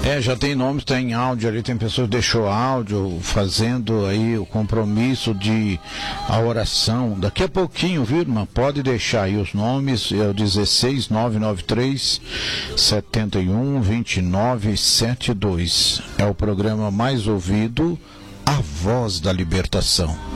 Já tem nomes, tem áudio ali, tem pessoas que deixou áudio fazendo aí o compromisso de a oração. Daqui a pouquinho, viu, irmã? Pode deixar aí os nomes, é o 16993 71 29 72. É o programa mais ouvido, A Voz da Libertação.